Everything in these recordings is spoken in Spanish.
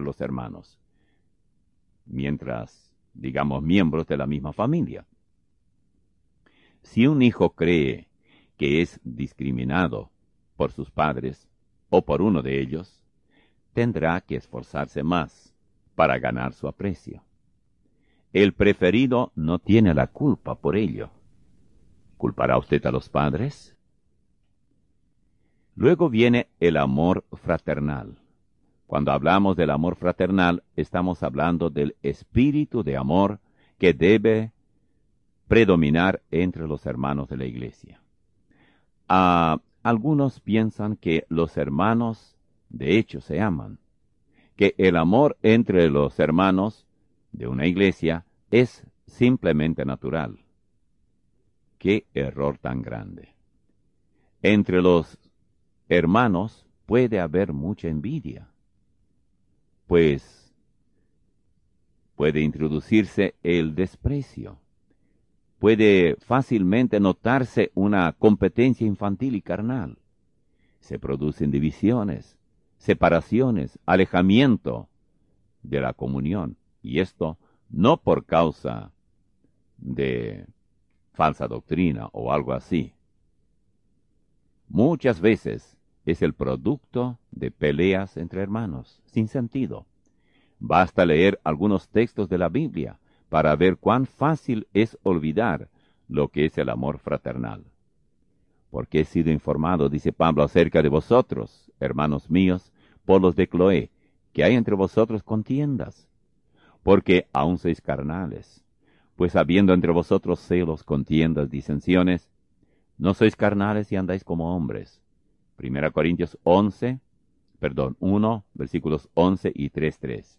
entre los hermanos, mientras, digamos, miembros de la misma familia. Si un hijo cree que es discriminado por sus padres o por uno de ellos, tendrá que esforzarse más para ganar su aprecio. El preferido no tiene la culpa por ello. ¿Culpará usted a los padres? Luego viene el amor fraternal. Cuando hablamos del amor fraternal, estamos hablando del espíritu de amor que debe predominar entre los hermanos de la iglesia. Algunos piensan que los hermanos de hecho se aman, que el amor entre los hermanos de una iglesia es simplemente natural. ¡Qué error tan grande! Entre los hermanos puede haber mucha envidia, pues puede introducirse el desprecio. Puede fácilmente notarse una competencia infantil y carnal. Se producen divisiones, separaciones, alejamiento de la comunión. Y esto no por causa de falsa doctrina o algo así. Muchas veces es el producto de peleas entre hermanos, sin sentido. Basta leer algunos textos de la Biblia para ver cuán fácil es olvidar lo que es el amor fraternal. Porque he sido informado, dice Pablo, acerca de vosotros, hermanos míos, por los de Cloé, que hay entre vosotros contiendas, porque aún sois carnales. Pues habiendo entre vosotros celos, contiendas, disensiones, no sois carnales y andáis como hombres. 1 Corintios 1, versículos 11 y 3:3.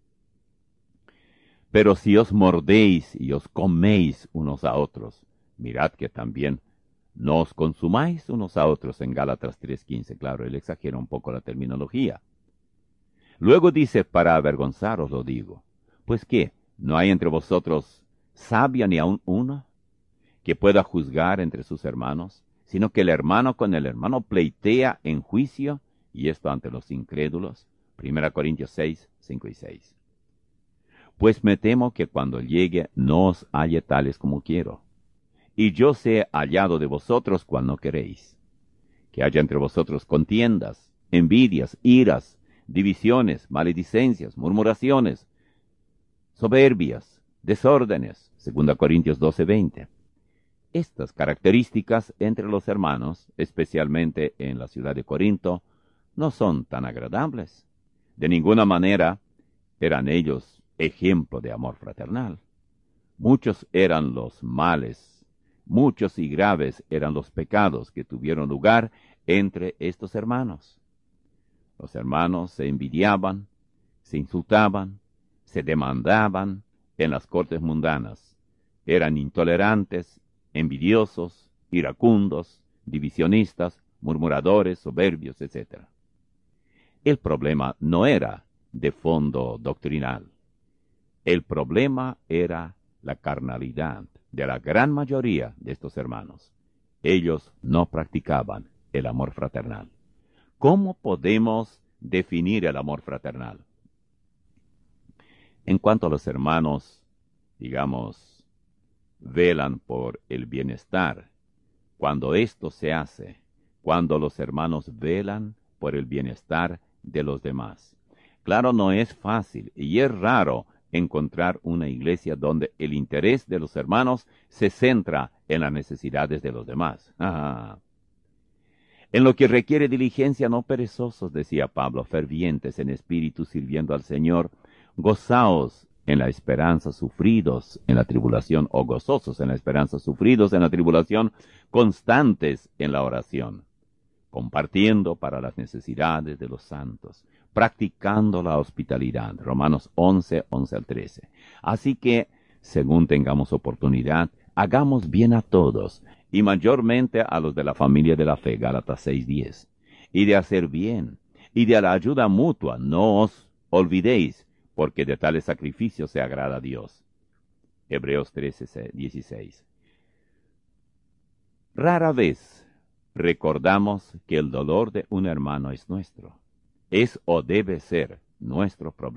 Pero si os mordéis y os coméis unos a otros, mirad que también no os consumáis unos a otros en Gálatas 3:15. Claro, él exagera un poco la terminología. Luego dice, para avergonzaros lo digo. Pues ¿qué? ¿No hay entre vosotros sabio ni aun uno que pueda juzgar entre sus hermanos? Sino que el hermano con el hermano pleitea en juicio, y esto ante los incrédulos. 1 Corintios 6, 5 y 6. Pues me temo que cuando llegue no os halle tales como quiero, y yo sé hallado de vosotros cual no queréis. Que haya entre vosotros contiendas, envidias, iras, divisiones, maledicencias, murmuraciones, soberbias, desórdenes. 2 Corintios 12:20. Estas características entre los hermanos, especialmente en la ciudad de Corinto, no son tan agradables. De ninguna manera eran ellos ejemplo de amor fraternal. Muchos eran los males, muchos y graves eran los pecados que tuvieron lugar entre estos hermanos. Los hermanos se envidiaban, se insultaban, se demandaban en las cortes mundanas. Eran intolerantes, envidiosos, iracundos, divisionistas, murmuradores, soberbios, etc. El problema no era de fondo doctrinal. El problema era la carnalidad de la gran mayoría de estos hermanos. Ellos no practicaban el amor fraternal. ¿Cómo podemos definir el amor fraternal? En cuanto a los hermanos, digamos, velan por el bienestar. Cuando esto se hace, cuando los hermanos velan por el bienestar de los demás. Claro, no es fácil y es raro encontrar una iglesia donde el interés de los hermanos se centra en las necesidades de los demás. En lo que requiere diligencia, no perezosos, decía Pablo, fervientes en espíritu, sirviendo al Señor, gozaos en la esperanza, sufridos en la tribulación, o gozosos en la esperanza, sufridos en la tribulación, constantes en la oración, compartiendo para las necesidades de los santos, practicando la hospitalidad. Romanos 11:11-13. Así que, según tengamos oportunidad, hagamos bien a todos, y mayormente a los de la familia de la fe, Gálatas 6:10. Y de hacer bien, y de la ayuda mutua, no os olvidéis, porque de tales sacrificios se agrada a Dios. Hebreos 13:16. Rara vez recordamos que el dolor de un hermano es nuestro. Es o debe ser nuestro problema.